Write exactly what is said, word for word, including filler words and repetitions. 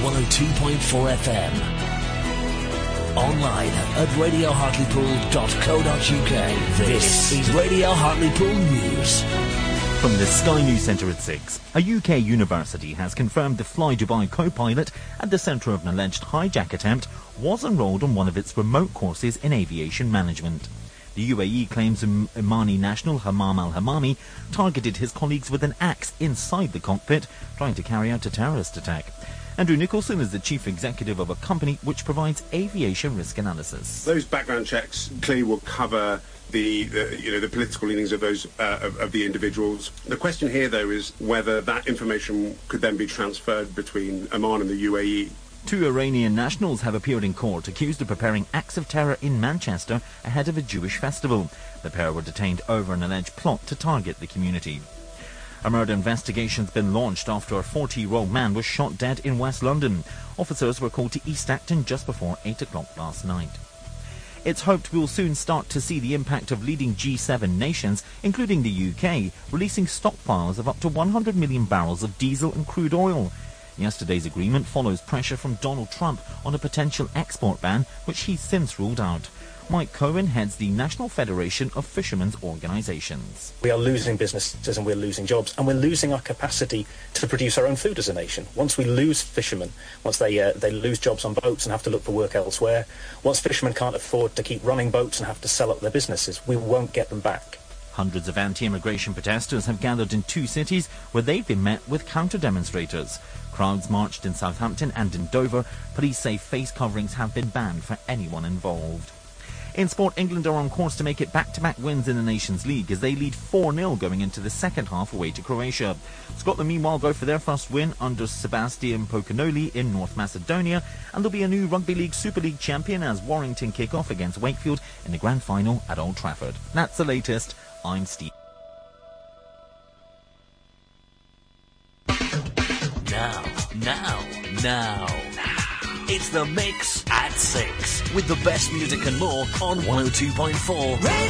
one oh two point four F M. Online at radio hartlepool dot co dot uk. This is Radio Hartlepool News. From the Sky News Centre at six, a U K university has confirmed the Fly Dubai co-pilot at the centre of an alleged hijack attempt was enrolled on one of its remote courses in aviation management. The U A E claims Omani national Hammam al-Hammami targeted his colleagues with an axe inside the cockpit, trying to carry out a terrorist attack. Andrew Nicholson is the chief executive of a company which provides aviation risk analysis. Those background checks clearly will cover the, the you know the political leanings of those uh, of, of the individuals. The question here, though, is whether that information could then be transferred between Oman and the U A E. Two Iranian nationals have appeared in court accused of preparing acts of terror in Manchester ahead of a Jewish festival. The pair were detained over an alleged plot to target the community. A murder investigation has been launched after a forty-year-old man was shot dead in West London. Officers were called to East Acton just before eight o'clock last night. It's hoped we'll soon start to see the impact of leading G seven nations, including the U K, releasing stockpiles of up to one hundred million barrels of diesel and crude oil. Yesterday's agreement follows pressure from Donald Trump on a potential export ban, which he's since ruled out. Mike Cohen heads the National Federation of Fishermen's Organisations. We are losing businesses and we're losing jobs, and we're losing our capacity to produce our own food as a nation. Once we lose fishermen, once they uh, they lose jobs on boats and have to look for work elsewhere, once fishermen can't afford to keep running boats and have to sell up their businesses, we won't get them back. Hundreds of anti-immigration protesters have gathered in two cities where they've been met with counter-demonstrators. Crowds marched in Southampton and in Dover. Police say face coverings have been banned for anyone involved. In sport, England are on course to make it back-to-back wins in the Nations League as they lead four nil going into the second half away to Croatia. Scotland, meanwhile, go for their first win under Sebastian Pocanoli in North Macedonia, and there'll be a new Rugby League Super League champion as Warrington kick off against Wakefield in the grand final at Old Trafford. That's the latest. I'm Steve. Now, now, now. It's The Mix at six with the best music and more on one oh two point four.